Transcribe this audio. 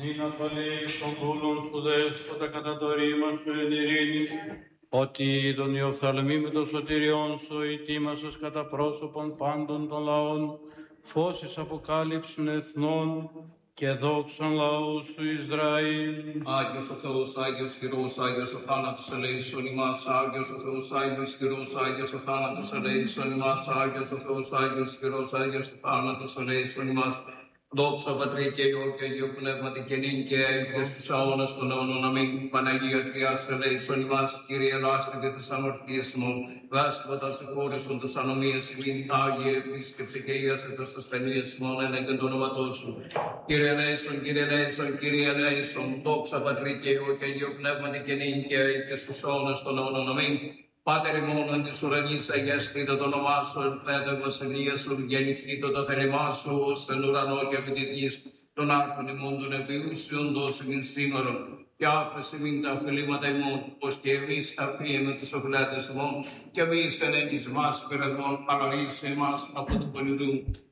Νίνα παλής των δούλων σου δέσποτα κατά το ρήμα σου εν ειρήνη, ότι τον Ιοφθαλμή με το σωτηριόν σου ητήμασας κατά πρόσωπον πάντων των λαών, φως εις αποκάλυψην εθνών και δόξαν λαού σου Ισραήλ. Άγιος ο Θεός, Άγιος χειρός, Άγιος ο θάνατος ελέησον ημάς, Άγιος ο Θεός, Άγιος χειρός, Άγιος ο θάνατος ελέησον ημάς, Άγιος ο Θεός, Άγιος χειρός, Άγιος ο θάνατος ελέησον ημάς. Δόξα Πατρί και Υιό και Αγίου Πνεύματι και νυν και αεί και στους αιώνας των αιώνων. Αμήν. Παναγία Τριάς ελέησον ημάς, Κύριε λάστρε της αμαρτίας ημών, δάσποτα σε χώρισον τας ανομίας ημίν, Άγιε επίσκεψε και ίασε τας ασθενείας ημών, ένεγκεν το όνοματό σου. Κύριε ελέησον, Κύριε ελέησον, Κύριε ελέησον. Δόξα Πατρί και Υιό και Αγίου Πνεύματι και νυν και αεί και στους αιώνας των αιώνων. Αμήν. Πάτερ ημών εν της ουρανής, αγιαστήτω το όνομά σου, ελθέτω η βασιλεία σου, γεννηθήτω το θέλημά σου, ως εν ουρανό και επί τη γης, των άρκων ημών των επιούσιων δώσει μην σήμερον, και άφεση μην τα οφειλήματα ημών, πως και εμείς αφήνουμε τους οφειλάτες ημών, και εμείς εν εγγύς μας πυραγμών, αλλά ρίσε εμάς από το πονηρού.